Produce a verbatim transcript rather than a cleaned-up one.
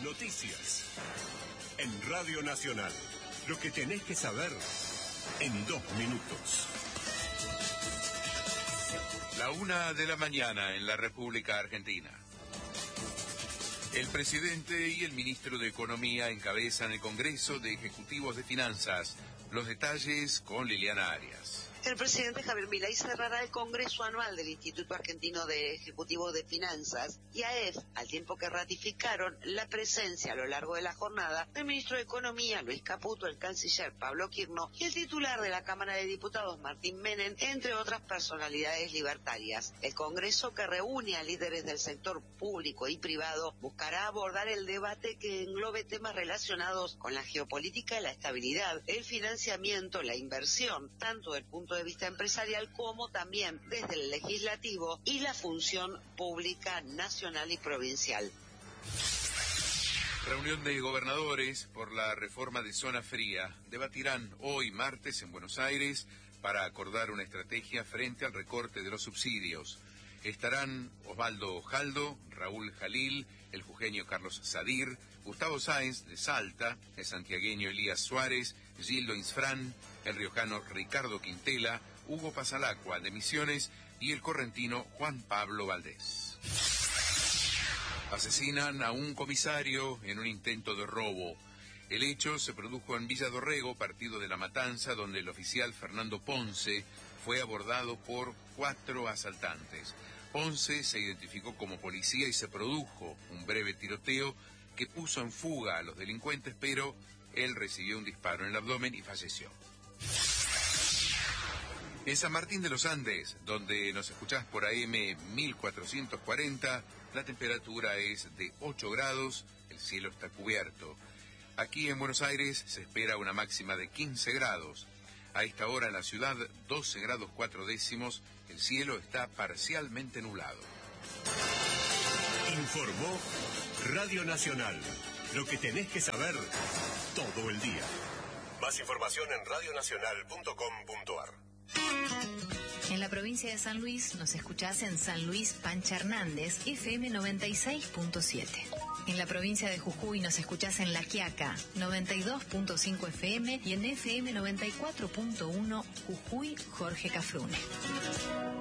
Noticias. En Radio Nacional. Lo que tenés que saber en dos minutos. La una de la mañana en la República Argentina. El presidente y el ministro de Economía encabezan el Congreso de Ejecutivos de Finanzas. Los detalles con Liliana Arias. El presidente Javier Milei cerrará el Congreso Anual del Instituto Argentino de Ejecutivos de Finanzas, I A E F, al tiempo que ratificaron la presencia a lo largo de la jornada del ministro de Economía, Luis Caputo, el canciller Pablo Quirno y el titular de la Cámara de Diputados, Martín Menem, entre otras personalidades libertarias. El Congreso, que reúne a líderes del sector público y privado, buscará abordar el debate que englobe temas relacionados con la geopolítica y la estabilidad, el financiamiento, la inversión, tanto del punto de vista empresarial como también desde el legislativo y la función pública nacional y provincial. Reunión de gobernadores por la reforma de zona fría. Debatirán hoy martes en Buenos Aires para acordar una estrategia frente al recorte de los subsidios. Estarán Osvaldo Jaldo, Raúl Jalil, el jujeño Carlos Sadir, Gustavo Sáenz de Salta, el santiagueño Elías Suárez, Gildo Insfrán, el riojano Ricardo Quintela, Hugo Pasalacqua de Misiones y el correntino Juan Pablo Valdés. Asesinan a un comisario en un intento de robo. El hecho se produjo en Villa Dorrego, partido de La Matanza, donde el oficial Fernando Ponce fue abordado por cuatro asaltantes. Ponce se identificó como policía y se produjo un breve tiroteo que puso en fuga a los delincuentes, pero él recibió un disparo en el abdomen y falleció. En San Martín de los Andes, donde nos escuchás por A M mil cuatrocientos cuarenta, la temperatura es de ocho grados, el cielo está cubierto. Aquí en Buenos Aires se espera una máxima de quince grados. A esta hora en la ciudad, doce grados cuatro décimos, el cielo está parcialmente nublado. Informó Radio Nacional. Lo que tenés que saber todo el día. Más información en radio nacional punto com punto a r. En la provincia de San Luis nos escuchás en San Luis Pancha Hernández, F M noventa y seis punto siete. En la provincia de Jujuy nos escuchás en La Quiaca, noventa y dos punto cinco F M y en F M noventa y cuatro punto uno Jujuy Jorge Cafrune.